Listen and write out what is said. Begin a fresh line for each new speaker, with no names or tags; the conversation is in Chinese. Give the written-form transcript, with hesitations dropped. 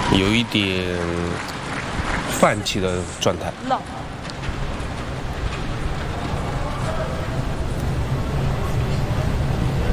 有一点泛起的状态。
冷。